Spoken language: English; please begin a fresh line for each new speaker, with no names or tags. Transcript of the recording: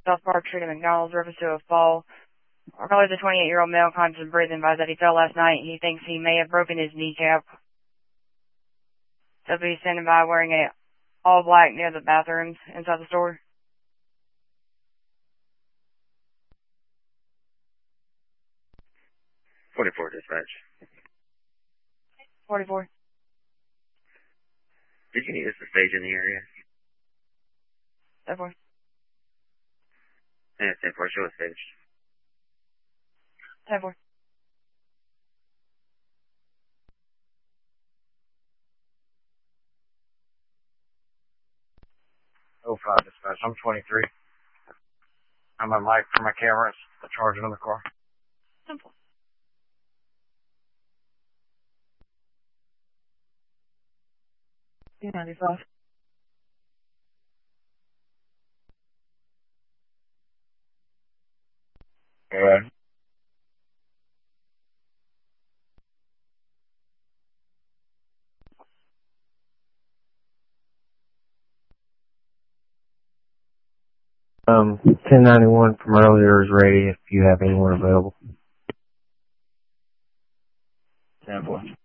South Park Street at McDonald's, reference to a fall. Probably the 28-year-old male conscious of breathing advised that he fell last night. He thinks he may have broken his kneecap. Deputy standing by wearing a all black near the bathrooms inside the store.
44 dispatch.
44.
Did you use the stage in the area?
10-4.
Yeah, 10-4, show a stage.
10-4.
Oh, 05 dispatch. I'm 23. I'm on mic for my cameras. The charger in the car.
Simple. P95.
Go ahead. Um, 1091 from earlier is ready if you have anyone available. 10-4.